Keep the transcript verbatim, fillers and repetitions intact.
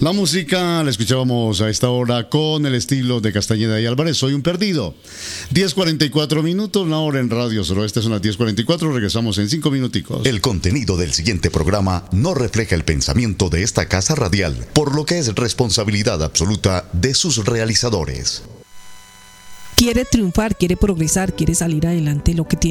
La música la escuchábamos a esta hora con el estilo de Castañeda y Álvarez, Soy un perdido. diez cuarenta y cuatro minutos, la hora en Radio Suroeste son las diez cuarenta y cuatro, regresamos en cinco minuticos. El contenido del siguiente programa no refleja el pensamiento de esta casa radial, por lo que es responsabilidad absoluta de sus realizadores. Quiere triunfar, quiere progresar, quiere salir adelante, lo que tiene